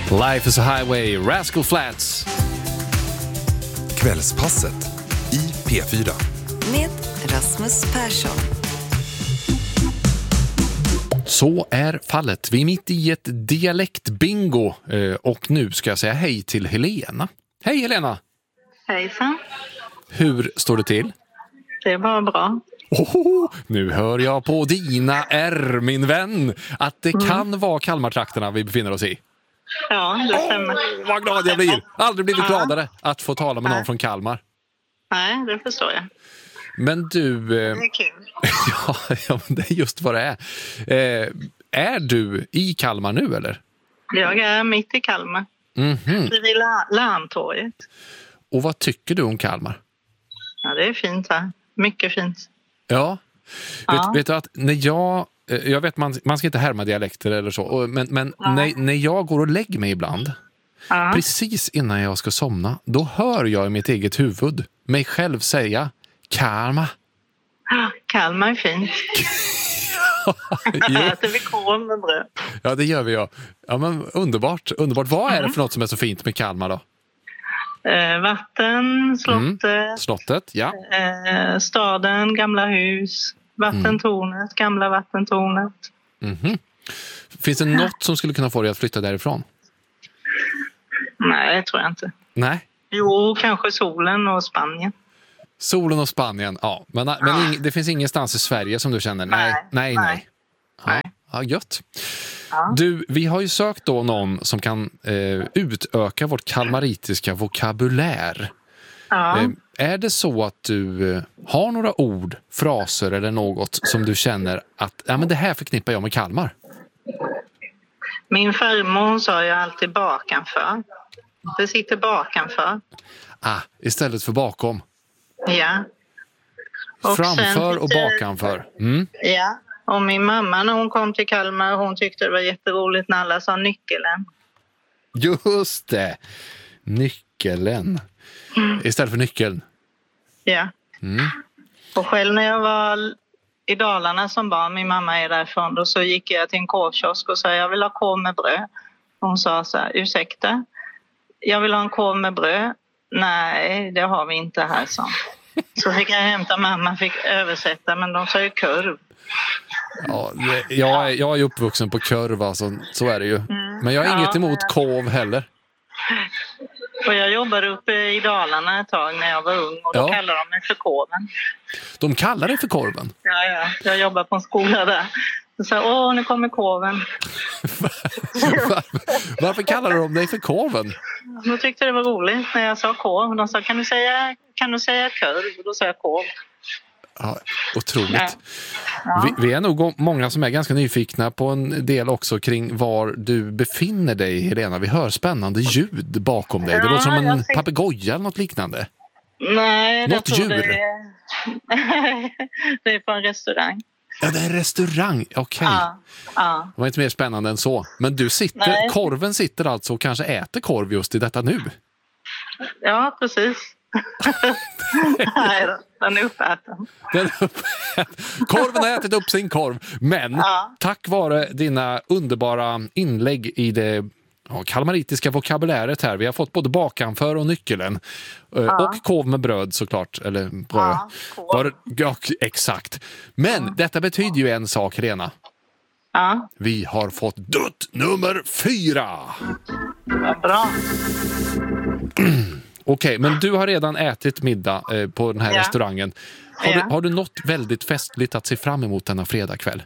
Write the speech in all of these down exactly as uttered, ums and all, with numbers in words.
Life is a highway, Rascal Flatts. Kvällspasset i P fyra. Med Rasmus Persson. Så är fallet. Vi är mitt i ett dialektbingo och nu ska jag säga hej till Helena. Hej Helena! Hejsan. Hur står det till? Det är bara bra. Oh, nu hör jag på dina R, min vän, att det Mm. kan vara Kalmartrakterna vi befinner oss i. Ja, det stämmer. Oh, vad glad jag blir! Aldrig blivit Ja. gladare att få tala med någon Nej. från Kalmar. Nej, det förstår jag. Men du... Eh, Det är kul. ja, ja, men det är just vad det är. Eh, är du i Kalmar nu, eller? Jag är mitt i Kalmar. Mhm. Vid La- Larmtorget. Och vad tycker du om Kalmar? Ja, det är fint här. Mycket fint. Ja. Ja. Vet, vet du att när jag... eh, Jag vet man, man ska inte härma dialekter eller så. och- Men, men när, när jag går och lägger mig ibland, Ja. precis innan jag ska somna, då hör jag i mitt eget huvud mig själv säga Kalmar. Kalmar är fint. Jo, Äter vi korv med bröd. ja, det gör vi, ja. Ja, men underbart, underbart. Vad är det för något som är så fint med Kalmar då? Eh, vatten, slottet, Slottet, ja. eh, staden, gamla hus, vattentornet, gamla vattentornet. Mhm. Finns det något som skulle kunna få dig att flytta därifrån? Nej, det tror jag inte. Nej. Jo, kanske solen och Spanien. Solen och Spanien, ja. Men, men ing, det finns ingenstans i Sverige som du känner, nej, nej, nej. Nej. nej. Ja, Nej. ja, gött. Ja. Du, vi har ju sökt då någon som kan eh, utöka vårt kalmaritiska vokabulär. Ja. Eh, är det så att du eh, har några ord, fraser eller något som du känner att ja, men det här förknippar jag med Kalmar? Min farmor sa ju alltid bakanför. Det sitter bakanför. Ah, istället för bakom. Ja. Och Framför sen och tyckte- bakanför. Mm. Ja. Och min mamma när hon kom till Kalmar, hon tyckte det var jätteroligt när alla sa nyckeln. Just det. Nyckeln. Istället för nyckeln. Ja. Mm. Och själv när jag var i Dalarna som barn, min mamma är därifrån, då så gick jag till en korvkiosk och sa jag vill ha korv med bröd. Och hon sa så här, ursäkta, jag vill ha en korv med bröd. Nej, det har vi inte här, så. Så fick jag hämta, mamma fick översätta, men de sa ju kurv. Ja, det, jag, är, jag är uppvuxen på kurv, alltså, så är det ju. Men jag har inget Ja, emot men- korv heller. Och jag jobbade uppe i Dalarna ett tag när jag var ung och då Ja. kallade de mig för korven. De kallar det för korven. Ja, ja. Jag jobbar på en skola där. Så sa åh, nu kommer korven. Var, varför kallar de dig för korven? De tyckte det var roligt när jag sa korv. De sa, kan du säga, kan du säga kurv? Och då sa jag korv. Ja, otroligt. Ja. Ja. Vi, vi är nog många som är ganska nyfikna på en del också kring var du befinner dig, Helena. Vi hör spännande ljud bakom dig. Det Ja, låter som en jag ser- papegoja eller något liknande. Nej, Något jag tror djur? det är... det är på en restaurang. Ja, det är en restaurang. Okej. Ja, ja. Det var inte mer spännande än så. Men du sitter, Nej. korven sitter alltså och kanske äter korv just i detta nu. ja, precis. Nej då, den är uppäten. Den korven har ätit upp sin korv. Men Ja. tack vare dina underbara inlägg i det ja, kalmaritiska vokabuläret här. Vi har fått både bakanför och nyckeln. Eh, Och korv med bröd såklart. Eller bröd. Ja, korv. Var, ja, exakt. Men detta betyder ju en sak, Helena. Ja, Vi har fått dutt nummer fyra. vad bra. Okej, men du har redan ätit middag eh, på den här Ja. restaurangen. Har, Ja. du, har du något väldigt festligt att se fram emot denna fredagkväll?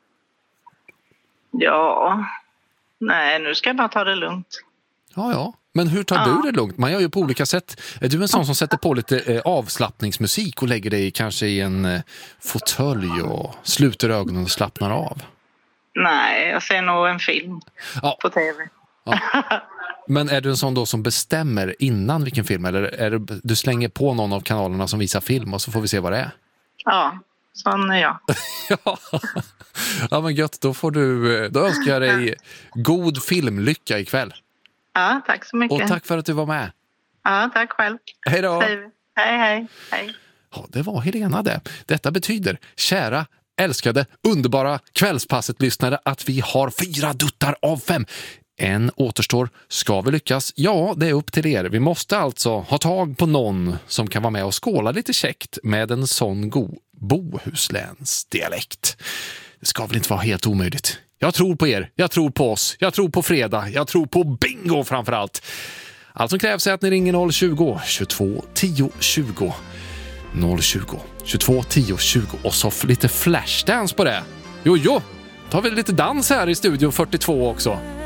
Ja, nej, nu ska jag bara ta det lugnt. Ja, ja. Men hur tar Ja. du det lugnt? Man gör ju på olika sätt. Är du en sån som sätter på lite eh, avslappningsmusik och lägger dig kanske i en eh, fåtölj och sluter ögonen och slappnar av? Nej, jag ser nog en film Ja. på tv. Men är du en sån då som bestämmer innan vilken film? Eller är det, du slänger på någon av kanalerna som visar film och så får vi se vad det är? Ja, sån är jag. Ja. Ja, men gött. Då, får du, då önskar jag dig god filmlycka ikväll. Ja, tack så mycket. Och tack för att du var med. Ja, tack själv. Hej då! Säger vi. Hej, hej, hej. Ja, det var Helena det. Detta betyder, kära, älskade, underbara kvällspasset-lyssnare, att vi har fyra duttar av fem. En återstår. Ska vi lyckas? Ja, det är upp till er. Vi måste alltså ha tag på någon som kan vara med och skåla lite käckt med en sån god Bohusläns dialekt. Det ska väl inte vara helt omöjligt. Jag tror på er. Jag tror på oss. Jag tror på fredag. Jag tror på bingo framförallt. Allt som krävs är att ni ringer noll tjugo, tjugotvå, tio, tjugo. noll tjugo, tjugotvå, tio, tjugo. Och så lite flashdance på det. Jo, jo. Tar vi lite dans här i studio fyrtiotvå också.